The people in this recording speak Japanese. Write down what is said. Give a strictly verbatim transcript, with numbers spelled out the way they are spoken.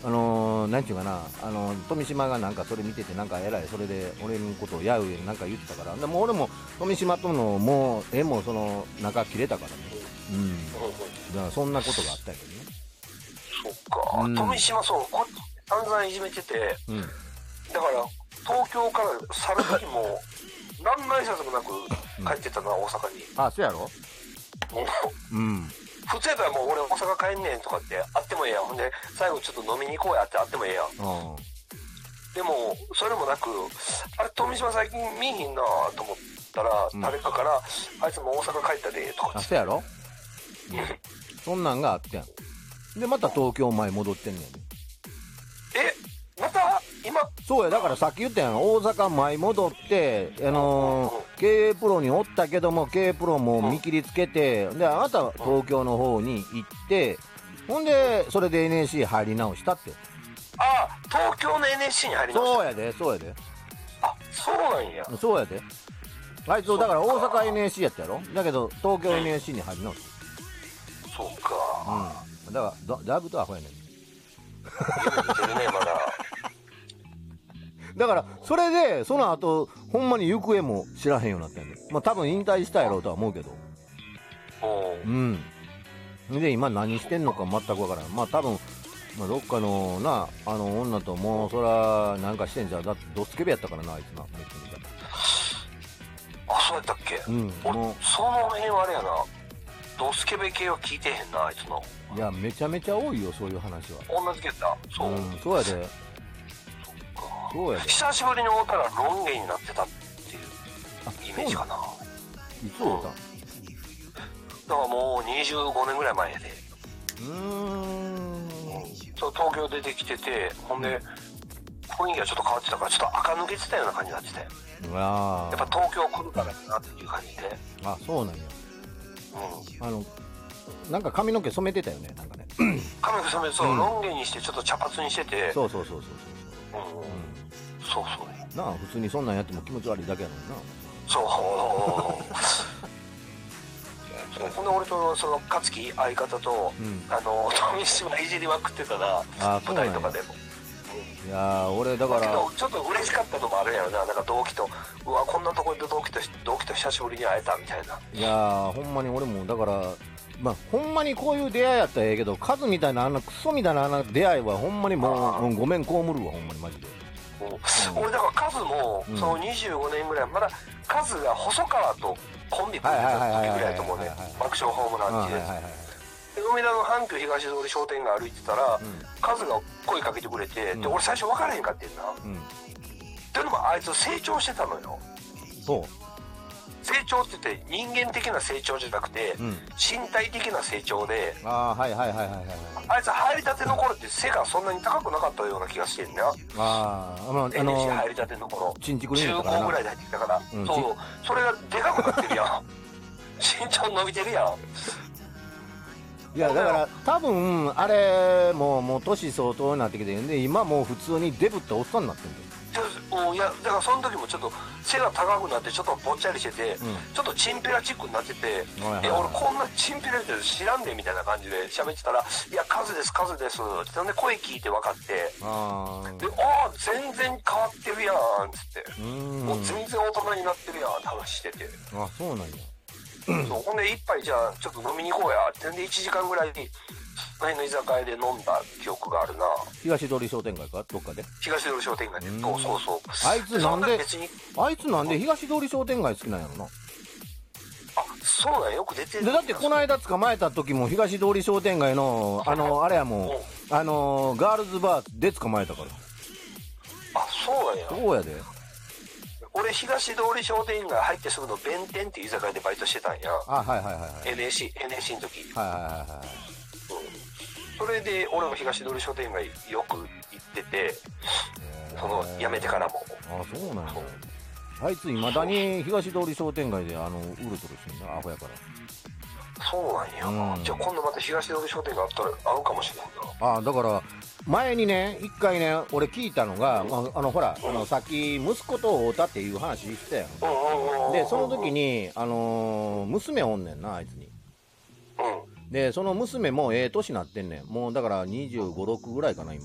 あのー、なんちゅうかな、あのー、富島がなんかそれ見てて、なんか偉い、それで俺のことをやうよなんか言ってたから、でも俺も富島とのもう絵もその中切れたからね、うん、だからそんなことがあったけどね。 そっか、うん、富島そう、こ散々いじめてて、うん、だから東京から去る時も何の挨拶もなく帰ってたな、うん、大阪に。 あ、そうやろ。うん。 普通やったらもう俺大阪帰んねんとかって会ってもええやん。ほんで最後ちょっと飲みに行こうやって会ってもええやん。うん、でもそれもなく、あれ富島最近見えひんなと思ったら、うん、誰かからあいつも大阪帰ったでとかって。 あ、そうやろ。うん、そんなんがあってやん。でまた東京前戻ってんねん。 え、また今。 そうや、だからさっき言ったやん、大阪前戻って、あのーうん、経営プロにおったけども経営プロも見切りつけて、うん、であなた東京の方に行って、うん、ほんでそれで エヌエーシー 入り直したって。 ああ、東京の エヌエーシー に入り直した。 そうやで、そうやで。 あ、そうなんや。 そうやで。あいつだから大阪 エヌエーシー やったやろ。だけど東京 エヌエーシー に入り直した。 そうか。 うん。だからだだいぶとアホやねん。 夢見てるねまだ。 だからそれでその後ほんまに行方も知らへんようになったんで、まあ多分引退したやろうとは思うけど、うん。で今何してんのか全くわからん。まあ多分、まあ、どっかのなあの女ともうそらなんかしてんじゃん。だってドスケベやったからなあいつな。 あ、そうやったっけ。うん。俺その辺はあれやな、ドスケベ系は聞いてへんなあいつの。 いやめちゃめちゃ多いよそういう話は。 同じけた。そう、うん、 そうやで。そうやで。 久しぶりに会ったらロン毛になってたっていうイメージかな。 いつ会うたん？だからもうにじゅうごねんぐらい前で。うーん。そう、東京出てきてて、ほんで雰囲気がちょっと変わってたからちょっと垢抜けてたような感じになってて。やっぱ東京来るからなっていう感じで。 あ、そうなんや。うん。あのなんか髪の毛染めてたよね、なんかね。 髪の毛染めて、そう、うん、ロン毛にしてちょっと茶髪にしてて。 そうそうそうそうそう。うん、うん、 そうそう。 なあ、普通にそんなんやっても気持ち悪いだけやのにな。 そう。ほんで俺とその勝木相方と、うん、あの富島いじりまくってたな、舞台とかでも。 いや俺だからちょっと嬉しかったのもあるやろな、なんか同期と、うわこんなところで同期と同期と久しぶりに会えたみたいな。 いやほんまに俺もだからまあほんまにこういう出会いやったらええけど、カズみたいなあんなクソみたいなあんな出会いはほんまにもう、うん、ごめん被るわほんまにマジで。 うん、俺だからカズも、うん、そのにじゅうごねんぐらいまだカズが細川とコンビ組んでた時ぐらいだと思うね、爆笑ホームラン期で。梅田の阪急東通り商店街歩いてたら、うん、カズが声かけてくれて、うん、で俺最初分からへんかってんな、うん、っていうのもあいつ成長してたのよ。 そう成長って言って人間的な成長じゃなくて、うん、身体的な成長で、 ああはいはいはいはいはい、 あいつ入りたての頃って背がそんなに高くなかったような気がしてんね。 ああ、まあ、 エヌエーシー 入りたての頃ちんちくりんじゅうごぐらいで入ってきたから、うん、そうそれがでかくなってるやん身長伸びてるやん。 いやだから多分あれもうもう年相当になってきてるんで、今もう普通にデブったおっさんになってるんだよ。 いやだからその時もちょっと背が高くなってちょっとぽっちゃりしてて、うん、ちょっとチンピラチックになってて、え俺こんなチンピラって知らんでみたいな感じで喋ってたら、いやカズですカズですってで声聞いて分かって、あであー全然変わってるやんっつって、もう全然大人になってるやんって話してて。 あそうなんや。 そうほんで一杯じゃあちょっと飲みに行こうやってんでいちじかんぐらいその辺の居酒屋で飲んだ記憶があるな。 東通り商店街かどっかで。 東通り商店街で。そうそうそう。 あいつなんであいつなんで東通り商店街好きなんやろな。 あそうなんや、よく出てる。 でだってこの間捕まえた時も東通り商店街のあのあれやもうあのガールズバーで捕まえたから。 あそうなんや。 そうやで。 俺東通り商店街入ってすぐの弁天っていう居酒屋でバイトしてたんや。 あはいはいはいはい。 エヌエーシー エヌエーシー の時。 はいはいはいはい。 それで俺も東通り商店街よく行ってて、その辞めてからも。 あそうなんや。あいついまだに東通り商店街であのウルトルしてんだアホやから。 そうなんや、うん、じゃあ今度また東通り商店街あったら会うかもしれないな。 あだから前にね一回ね俺聞いたのが、うんまあ、あのほら、うん、あのさっき息子と会うたっていう話してたやん。でその時にあのー、娘おんねんなあいつに。うんでその娘もええ年なってんねん。もうだからにじゅうご、ろくぐらいかな今。